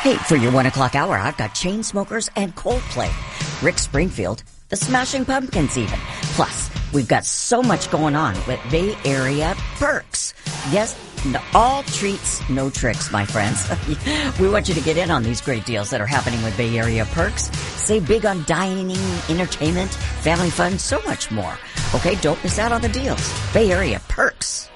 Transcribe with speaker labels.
Speaker 1: Hey, for your 1 o'clock hour, I've got Chainsmokers and Coldplay. Rick Springfield, the Smashing Pumpkins even. Plus, we've got so much going on with Bay Area perks. Yes, all treats, no tricks, my friends. We want you to get in on these great deals that are happening with Bay Area perks. Save big on dining, entertainment, family fun, so much more. Okay, don't miss out on the deals. Bay Area perks.